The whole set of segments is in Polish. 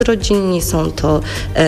rodzinni, są to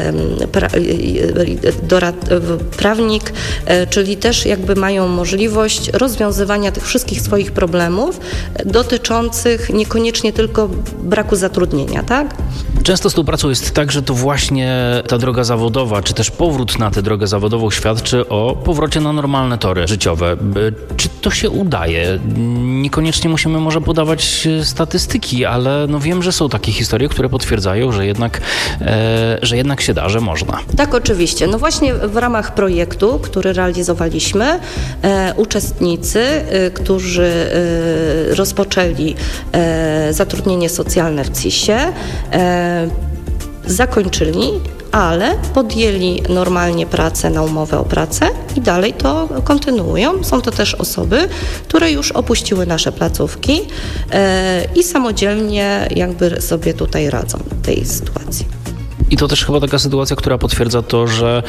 prawnik, czyli też jakby mają możliwość rozwiązywania tych wszystkich swoich problemów dotyczących niekoniecznie tylko braku zatrudnienia, tak? Często z tą pracą jest tak, że to właśnie ta droga zawodowa, czy też powrót na tę drogę zawodową świadczy o powrocie na normalne tory życiowe. Czy to się udaje? Niekoniecznie musimy może podawać statystyki, ale no wiem, że są takie historie, które potwierdzają, że jednak się da, że można. Tak, oczywiście. No właśnie w ramach projektu, który realizowaliśmy, uczestnicy, którzy rozpoczęli zatrudnienie socjalne w CIS-ie, zakończyli, ale podjęli normalnie pracę na umowę o pracę i dalej to kontynuują. Są to też osoby, które już opuściły nasze placówki i samodzielnie jakby sobie tutaj radzą w tej sytuacji. I to też chyba taka sytuacja, która potwierdza to, że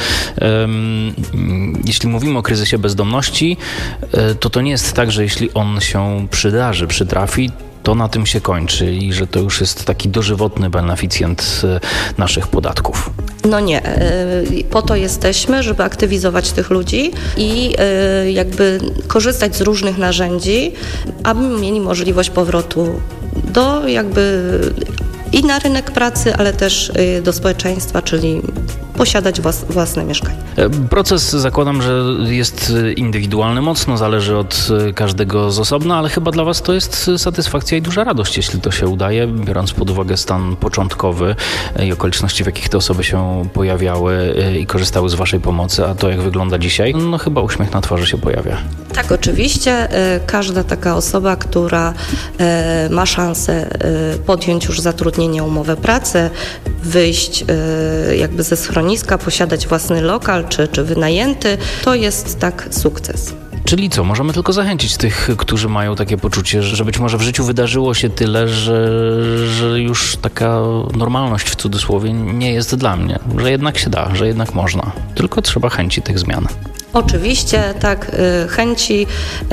jeśli mówimy o kryzysie bezdomności, to nie jest tak, że jeśli on się przytrafi, to na tym się kończy i że to już jest taki dożywotny beneficjent naszych podatków. No nie, po to jesteśmy, żeby aktywizować tych ludzi i jakby korzystać z różnych narzędzi, aby mieli możliwość powrotu do jakby i na rynek pracy, ale też do społeczeństwa, czyli posiadać własne mieszkanie. Proces zakładam, że jest indywidualny mocno, zależy od każdego z osobna, ale chyba dla Was to jest satysfakcja i duża radość, jeśli to się udaje, biorąc pod uwagę stan początkowy i okoliczności, w jakich te osoby się pojawiały i korzystały z Waszej pomocy, a to jak wygląda dzisiaj, no chyba uśmiech na twarzy się pojawia. Tak, oczywiście. Każda taka osoba, która ma szansę podjąć już zatrudnienie, umowę pracy, wyjść jakby ze schroniska, posiadać własny lokal czy wynajęty, to jest tak sukces. Czyli co, możemy tylko zachęcić tych, którzy mają takie poczucie, że być może w życiu wydarzyło się tyle, że już taka normalność w cudzysłowie nie jest dla mnie, że jednak się da, że jednak można, tylko trzeba chęci tych zmian. Oczywiście, tak, chęci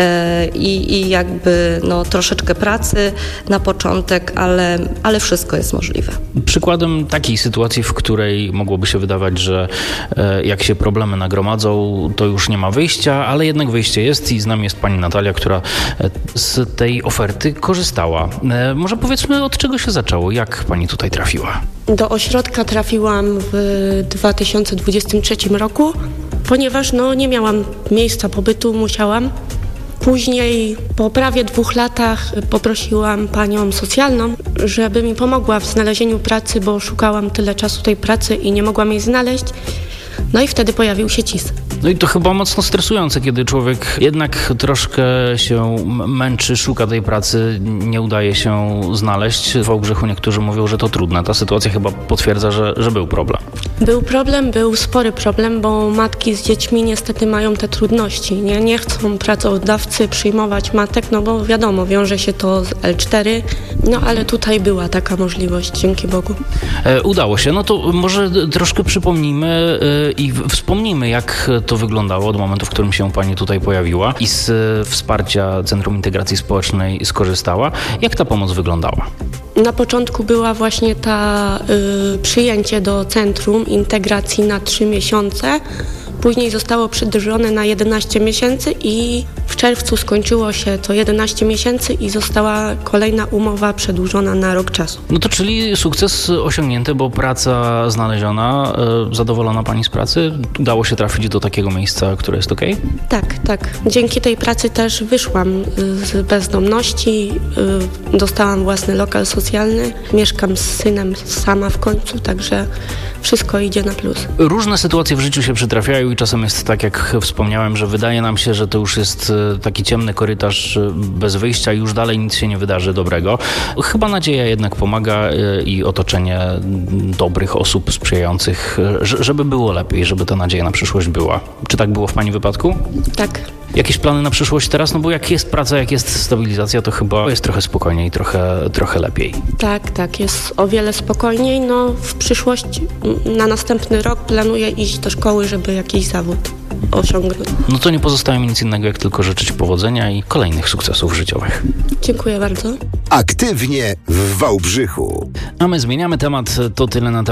i jakby no, troszeczkę pracy na początek, ale wszystko jest możliwe. Przykładem takiej sytuacji, w której mogłoby się wydawać, że jak się problemy nagromadzą, to już nie ma wyjścia, ale jednak wyjście jest i z nami jest pani Natalia, która z tej oferty korzystała. Może powiedzmy, od czego się zaczęło? Jak pani tutaj trafiła? Do ośrodka trafiłam w 2023 roku. Ponieważ nie miałam miejsca pobytu, musiałam. Później, po prawie 2 latach, poprosiłam panią socjalną, żeby mi pomogła w znalezieniu pracy, bo szukałam tyle czasu tej pracy i nie mogłam jej znaleźć. No i wtedy pojawił się CIS. No i to chyba mocno stresujące, kiedy człowiek jednak troszkę się męczy, szuka tej pracy, nie udaje się znaleźć. W Wałbrzychu niektórzy mówią, że to trudne. Ta sytuacja chyba potwierdza, że był problem. Był spory problem, bo matki z dziećmi niestety mają te trudności. Nie chcą pracodawcy przyjmować matek, bo wiadomo, wiąże się to z L4, ale tutaj była taka możliwość, dzięki Bogu. Udało się. No to może troszkę przypomnijmy i wspomnijmy, jak to wyglądało od momentu, w którym się pani tutaj pojawiła i z wsparcia Centrum Integracji Społecznej skorzystała. Jak ta pomoc wyglądała? Na początku była właśnie przyjęcie do Centrum Integracji na 3 miesiące. Później zostało przedłużone na 11 miesięcy i w czerwcu skończyło się to 11 miesięcy i została kolejna umowa przedłużona na rok czasu. No to czyli sukces osiągnięty, bo praca znaleziona, zadowolona pani z pracy? Udało się trafić do takiego miejsca, które jest okej? Tak. Dzięki tej pracy też wyszłam z bezdomności, dostałam własny lokal socjalny, mieszkam z synem sama w końcu, także wszystko idzie na plus. Różne sytuacje w życiu się przytrafiają i czasem jest tak, jak wspomniałem, że wydaje nam się, że to już jest taki ciemny korytarz bez wyjścia i już dalej nic się nie wydarzy dobrego. Chyba nadzieja jednak pomaga i otoczenie dobrych osób sprzyjających, żeby było lepiej, żeby ta nadzieja na przyszłość była. Czy tak było w pani wypadku? Tak. Jakieś plany na przyszłość teraz? No bo jak jest praca, jak jest stabilizacja, to chyba jest trochę spokojniej, trochę lepiej. Tak, jest o wiele spokojniej. No, w przyszłości, na następny rok planuję iść do szkoły, żeby jakiś zawód osiągnąć. No to nie pozostaje mi nic innego, jak tylko życzyć powodzenia i kolejnych sukcesów życiowych. Dziękuję bardzo. Aktywnie w Wałbrzychu. A my zmieniamy temat, to tyle na temat